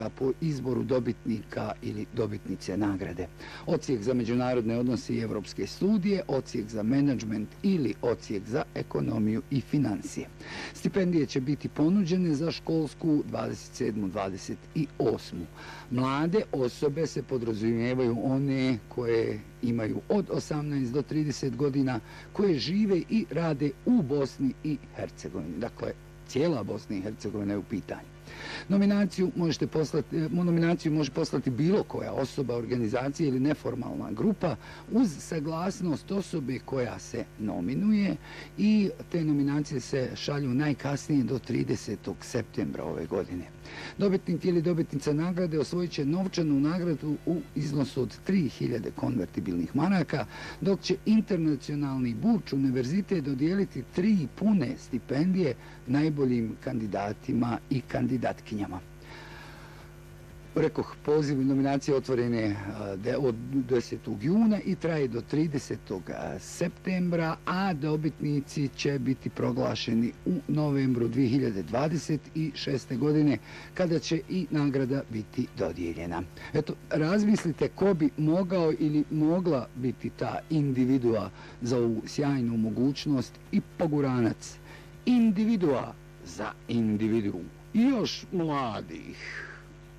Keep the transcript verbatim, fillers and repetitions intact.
po izboru dobitnika ili dobitnice nagrade. Odsjek za međunarodne odnose i evropske studije, odsjek za menadžment ili odsjek za ekonomiju i financije. Stipendije će biti ponuđene za školsku dvadeset sedmu dvadeset osmu. Mlade osobe se podrazumijevaju one koje imaju od osamnaest do trideset godina, koje žive i rade u Bosni i Hercegovini. Dakle, cijela Bosna i Hercegovina je u pitanju. Nominaciju, možete poslati, nominaciju može poslati bilo koja osoba, organizacija ili neformalna grupa uz saglasnost osobe koja se nominuje i te nominacije se šalju najkasnije do tridesetog septembra ove godine. Dobitnik ili dobitnica nagrade osvojit će novčanu nagradu u iznosu od tri hiljade konvertibilnih maraka, dok će Internacionalni Burč univerzitet dodijeliti tri pune stipendije najboljim kandidatima i kandidatkinjama. Rekoh, poziv nominacije otvorene od desetog juna i traje do tridesetog septembra, a dobitnici će biti proglašeni u novembru dvije hiljade dvadeset šeste. godine, kada će i nagrada biti dodijeljena. Eto, razmislite ko bi mogao ili mogla biti ta individua za ovu sjajnu mogućnost i poguranac. Individua za individu. Još mladih.